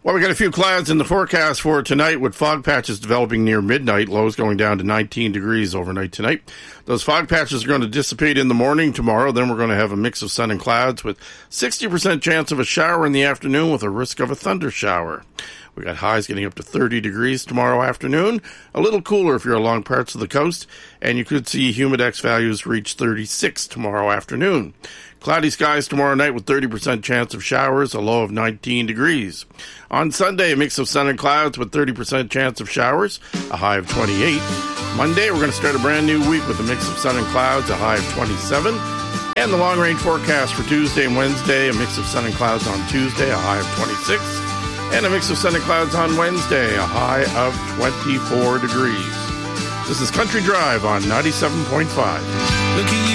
Well, we got a few clouds in the forecast for tonight with fog patches developing near midnight. Lows going down to 19 degrees overnight tonight. Those fog patches are going to dissipate in the morning tomorrow. Then we're going to have a mix of sun and clouds with 60% chance of a shower in the afternoon with a risk of a thunder shower. We got highs getting up to 30 degrees tomorrow afternoon. A little cooler if you're along parts of the coast. And you could see humidex values reach 36 tomorrow afternoon. Cloudy skies tomorrow night with 30% chance of showers, a low of 19 degrees. On Sunday, a mix of sun and clouds with 30% chance of showers, a high of 28. Monday, we're going to start a brand new week with a mix of sun and clouds, a high of 27. And the long-range forecast for Tuesday and Wednesday, a mix of sun and clouds on Tuesday, a high of 26. And a mix of sun and clouds on Wednesday, a high of 24 degrees. This is Country Drive on 97.5. Look at you.